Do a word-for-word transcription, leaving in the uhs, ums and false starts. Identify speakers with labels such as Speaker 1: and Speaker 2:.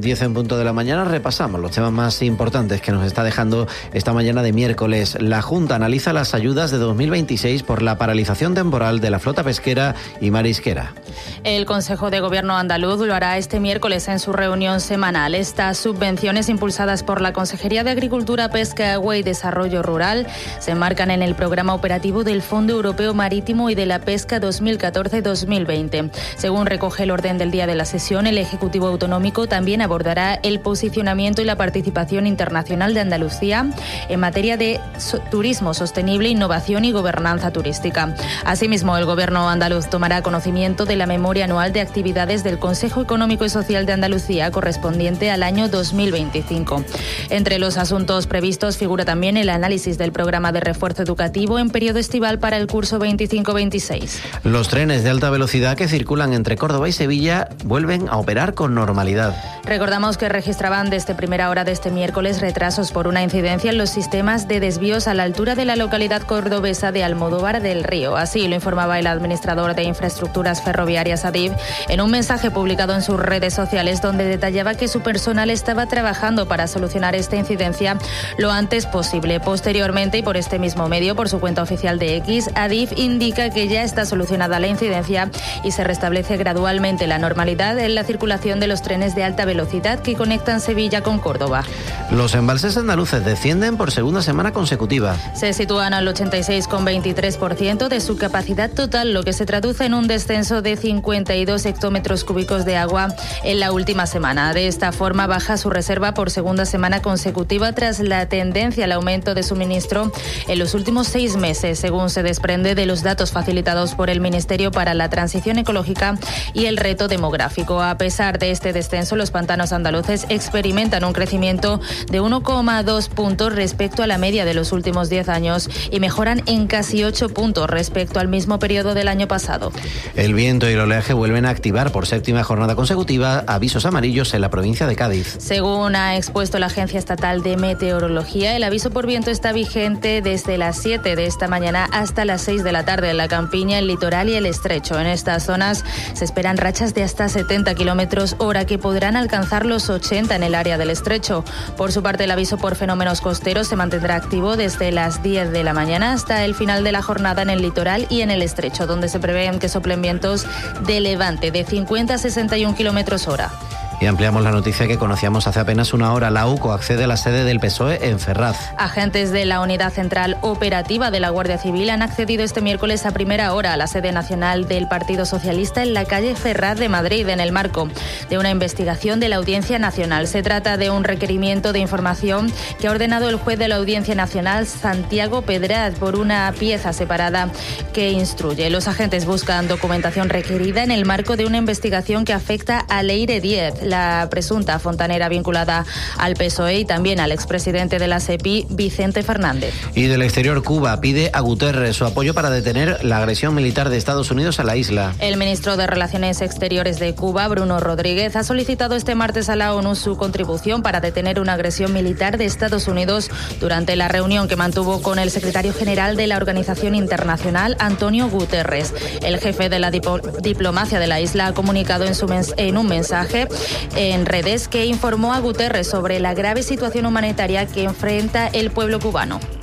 Speaker 1: diez en punto de la mañana repasamos los temas más importantes que nos está dejando esta mañana de miércoles. La Junta analiza las ayudas de dos mil veintiséis por la paralización temporal de la flota pesquera y marisquera.
Speaker 2: El Consejo de Gobierno andaluz lo hará este miércoles en su reunión semanal. Estas subvenciones impulsadas por la Consejería de Agricultura, Pesca, Agua y Desarrollo Rural se enmarcan en el programa operativo del Fondo Europeo Marítimo y de la Pesca dos mil catorce a dos mil veinte. Según recoge el orden del día de la sesión, el Ejecutivo Autonómico también abordará el posicionamiento y la participación internacional de Andalucía en materia de so- turismo sostenible, innovación y gobernanza turística. Asimismo, el Gobierno andaluz tomará conocimiento de la memoria anual de actividades del Consejo Económico y Social de Andalucía correspondiente al año dos mil veinticinco. Entre los asuntos previstos figura también el análisis del programa de refuerzo educativo en periodo estival para el curso veinticinco veintiséis.
Speaker 1: Los trenes de alta velocidad que circulan entre Córdoba y Sevilla vuelven a operar con normalidad.
Speaker 2: Recordamos que registraban desde primera hora de este miércoles retrasos por una incidencia en los sistemas de desvíos a la altura de la localidad cordobesa de Almodóvar del Río. Así lo informaba el administrador de Infraestructuras Ferroviarias Adif en un mensaje publicado en sus redes sociales, donde detallaba que su personal estaba trabajando para solucionar esta incidencia lo antes posible. Posteriormente, y por este mismo medio, por su cuenta oficial de X, Adif indica que ya está solucionada la incidencia y se restablece gradualmente la normalidad en la circulación de los trenes de alta velocidad que conectan Sevilla con Córdoba.
Speaker 1: Los embalses andaluces descienden por segunda semana consecutiva.
Speaker 2: Se sitúan al ochenta y seis coma veintitrés por ciento de su capacidad total, lo que se traduce en un descenso de cincuenta y dos hectómetros cúbicos de agua en la última semana. De esta forma baja su reserva por segunda semana consecutiva tras la tendencia al aumento de suministro en los últimos seis meses, según se desprende de los datos facilitados por el Ministerio para la Transición Ecológica y el Reto Demográfico. A pesar de este descenso, los pantanos andaluces experimentan un crecimiento de uno coma dos puntos respecto a la media de los últimos diez años y mejoran en casi ocho puntos respecto al mismo periodo del año pasado.
Speaker 1: El viento y el oleaje vuelven a activar por séptima jornada consecutiva avisos amarillos en la provincia de Cádiz.
Speaker 2: Según ha expuesto la Agencia Estatal de Meteorología, el aviso por viento está vigente desde las siete de esta mañana hasta las seis de la tarde en la campiña, el litoral y el estrecho. En estas zonas se esperan rachas de hasta setenta kilómetros hora que podrán alcanzar los ochenta en el área del estrecho. Por su parte, el aviso por fenómenos costeros se mantendrá activo desde las diez de la mañana hasta el final de la jornada en el litoral y en el estrecho, donde se prevén que soplen vientos de levante de cincuenta a sesenta y un kilómetros hora.
Speaker 1: Y ampliamos la noticia que conocíamos hace apenas una hora. La U C O accede a la sede del P S O E en Ferraz.
Speaker 2: Agentes de la Unidad Central Operativa de la Guardia Civil han accedido este miércoles a primera hora a la sede nacional del Partido Socialista en la calle Ferraz de Madrid, en el marco de una investigación de la Audiencia Nacional. Se trata de un requerimiento de información que ha ordenado el juez de la Audiencia Nacional, Santiago Pedraz, por una pieza separada que instruye. Los agentes buscan documentación requerida en el marco de una investigación que afecta a Leire Díez, la presunta fontanera vinculada al P S O E, y también al expresidente de la SEPI, Vicente Fernández.
Speaker 1: Y del exterior, Cuba pide a Guterres su apoyo para detener la agresión militar de Estados Unidos a la isla.
Speaker 2: El ministro de Relaciones Exteriores de Cuba, Bruno Rodríguez, ha solicitado este martes a la ONU su contribución para detener una agresión militar de Estados Unidos durante la reunión que mantuvo con el secretario general de la Organización Internacional, Antonio Guterres. El jefe de la dipo- diplomacia de la isla ha comunicado en, su mens- en un mensaje en redes que informó a Guterres sobre la grave situación humanitaria que enfrenta el pueblo cubano.